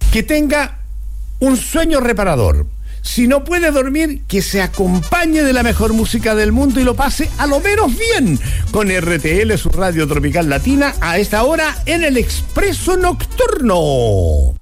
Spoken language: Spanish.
que tenga un sueño reparador. Si no puede dormir, que se acompañe de la mejor música del mundo y lo pase a lo menos bien con RTL, su radio tropical latina, a esta hora en el Expreso Nocturno.